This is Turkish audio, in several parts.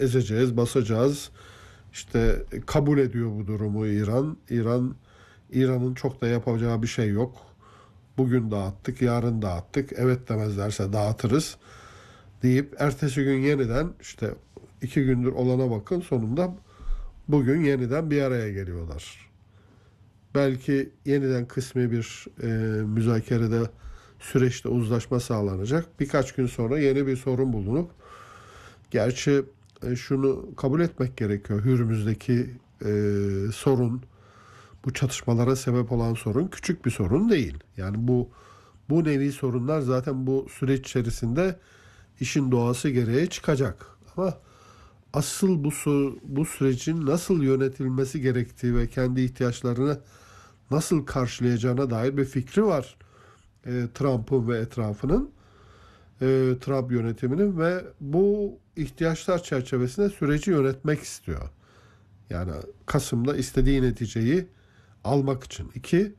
ezeceğiz, basacağız. İşte kabul ediyor bu durumu İran. İran'ın çok da yapacağı bir şey yok. Bugün dağıttık, yarın dağıttık. Evet demezlerse dağıtırız deyip ertesi gün yeniden işte 2 gündür olana bakın, sonunda bugün yeniden bir araya geliyorlar. Belki yeniden kısmi bir müzakerede süreçte uzlaşma sağlanacak. Birkaç gün sonra yeni bir sorun bulunup, gerçi şunu kabul etmek gerekiyor. Hürmüz'deki sorun, bu çatışmalara sebep olan sorun küçük bir sorun değil. Yani bu nevi sorunlar zaten bu süreç içerisinde işin doğası gereği çıkacak. Ama asıl bu sürecin nasıl yönetilmesi gerektiği ve kendi ihtiyaçlarını nasıl karşılayacağına dair bir fikri var Trump'ın ve etrafının, Trump yönetiminin, ve bu ihtiyaçlar çerçevesinde süreci yönetmek istiyor. Yani Kasım'da istediği neticeyi almak için. İki,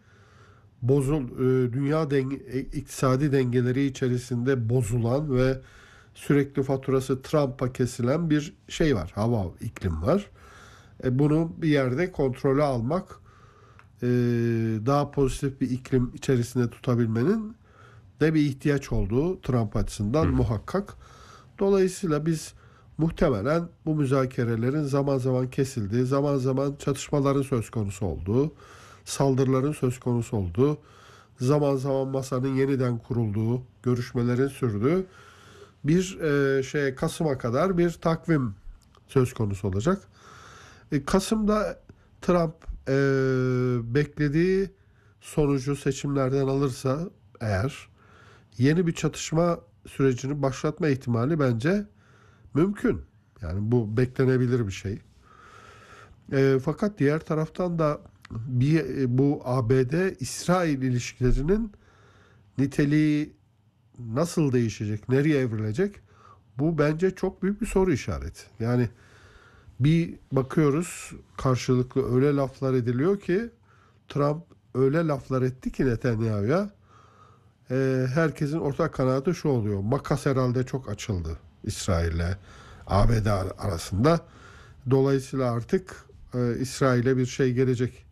dünya iktisadi dengeleri içerisinde bozulan ve sürekli faturası Trump'a kesilen bir şey var. Hava, iklim var. Bunu bir yerde kontrole almak, daha pozitif bir iklim içerisinde tutabilmenin de bir ihtiyaç olduğu Trump açısından muhakkak. Dolayısıyla biz muhtemelen bu müzakerelerin zaman zaman kesildiği, zaman zaman çatışmaların söz konusu olduğu, saldırıların söz konusu olduğu, zaman zaman masanın yeniden kurulduğu, görüşmelerin sürdüğü bir Kasım'a kadar bir takvim söz konusu olacak. Kasım'da Trump beklediği sonucu seçimlerden alırsa eğer, yeni bir çatışma sürecini başlatma ihtimali bence mümkün. Yani bu beklenebilir bir şey. Fakat diğer taraftan da bu ABD-İsrail ilişkilerinin niteliği nasıl değişecek, nereye evrilecek? Bu bence çok büyük bir soru işareti. Yani bir bakıyoruz, karşılıklı öyle laflar ediliyor ki, Trump öyle laflar etti ki Netanyahu'ya, herkesin ortak kanaatı şu oluyor: makas herhalde çok açıldı İsrail'le ABD arasında. Dolayısıyla artık İsrail'e bir şey gelecek.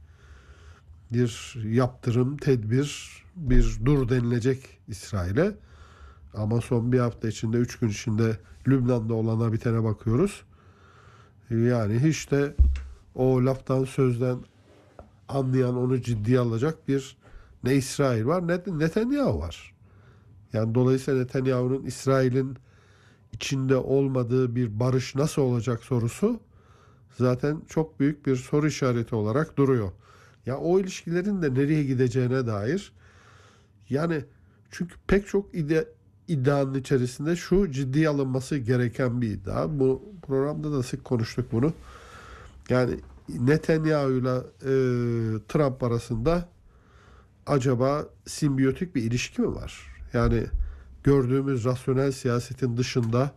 Bir yaptırım, tedbir, bir dur denilecek İsrail'e. Ama son bir hafta içinde, 3 gün içinde Lübnan'da olana bitene bakıyoruz. Yani hiç de o laftan, sözden anlayan, onu ciddiye alacak bir ne İsrail var ne de Netanyahu var. Yani dolayısıyla Netanyahu'nun İsrail'in içinde olmadığı bir barış nasıl olacak sorusu zaten çok büyük bir soru işareti olarak duruyor. Ya o ilişkilerin de nereye gideceğine dair, yani çünkü pek çok iddianın içerisinde şu ciddiye alınması gereken bir iddia. Bu programda da sık konuştuk bunu. Yani Netanyahu ile Trump arasında acaba simbiyotik bir ilişki mi var? Yani gördüğümüz rasyonel siyasetin dışında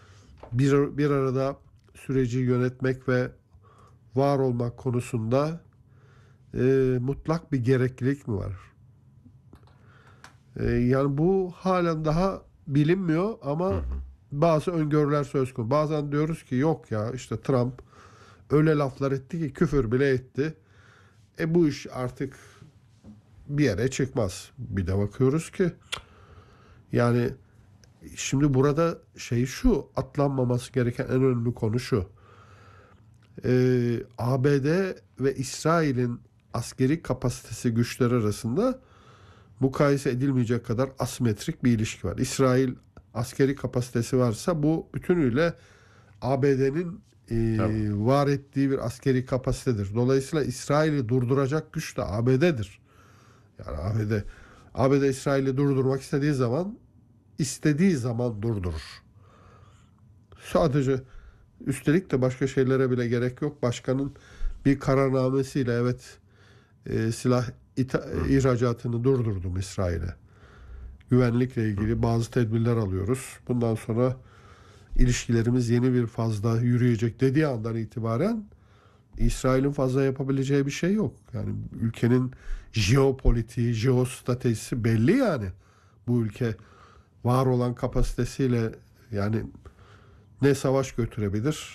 bir arada süreci yönetmek ve var olmak konusunda mutlak bir gereklilik mi var? Yani bu halen daha bilinmiyor ama bazı öngörüler söz konusu. Bazen diyoruz ki yok ya, işte Trump öyle laflar etti ki küfür bile etti. Bu iş artık bir yere çıkmaz. Bir de bakıyoruz ki, yani şimdi burada şu, atlanmaması gereken en önemli konu şu: ABD ve İsrail'in askeri kapasitesi, güçleri arasında mukayese edilmeyecek kadar asimetrik bir ilişki var. İsrail askeri kapasitesi varsa bu bütünüyle ABD'nin var ettiği bir askeri kapasitedir. Dolayısıyla İsrail'i durduracak güç de ABD'dir. Yani ABD İsrail'i durdurmak istediği zaman durdurur. Sadece, üstelik de başka şeylere bile gerek yok. Başkanın bir kararnamesiyle evet silah ihracatını durdurdum İsrail'e. Güvenlikle ilgili bazı tedbirler alıyoruz. Bundan sonra ilişkilerimiz yeni bir fazda yürüyecek dediği andan itibaren İsrail'in fazla yapabileceği bir şey yok. Yani ülkenin jeopolitiği, jeostratejisi belli yani. Bu ülke var olan kapasitesiyle yani ne savaş götürebilir